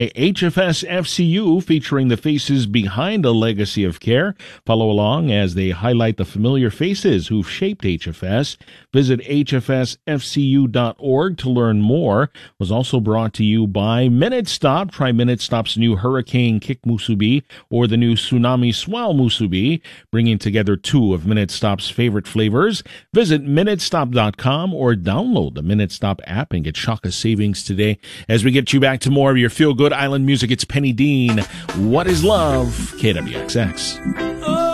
HFS FCU featuring the faces behind a legacy of care. Follow along as they highlight the familiar faces who've shaped HFS. Visit hfsfcu.org to learn more. Was also brought to you by Minute Stop. Try Minute Stop's new Hurricane Kick Musubi or the new Tsunami Swell Musubi, bringing together two of Minute Stop's favorite flavors. Visit minutestop.com or download the Minute Stop app and get Shaka savings today. As we get you back to more of your feel-good island music, it's Penny Dean. What is Love? KWXX.